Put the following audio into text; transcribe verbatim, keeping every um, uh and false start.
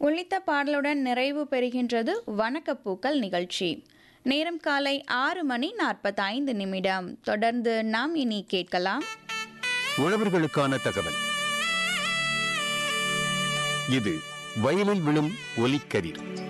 ஒலித்த பாடலுடன் நிறைவு பெறுகின்றது வணக்கப்பூக்கள் நிகழ்ச்சி. நேரம் காலை ஆறு மணி நாற்பத்தைந்து நிமிடம். தொடர்ந்து நாம் இனி கேட்கலாம் உழவர்களுக்கான தகவல். இது வயலில் விழும் ஒலிக்கதிர்.